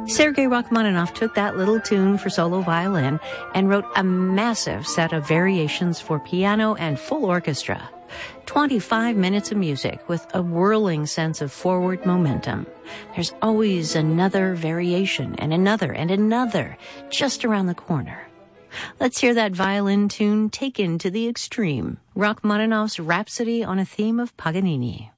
Sergei Rachmaninoff took that little tune for solo violin and wrote a massive set of variations for piano and full orchestra. 25 minutes of music with a whirling sense of forward momentum. There's always another variation and another just around the corner. Let's hear that violin tune taken to the extreme. Rachmaninoff's Rhapsody on a Theme of Paganini.